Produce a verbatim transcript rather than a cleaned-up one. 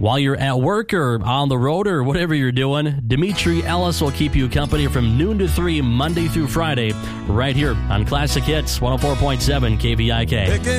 While you're at work or on the road or whatever you're doing, Dimitri Ellis will keep you company from noon to three, Monday through Friday, right here on Classic Hits one oh four point seven K V I K.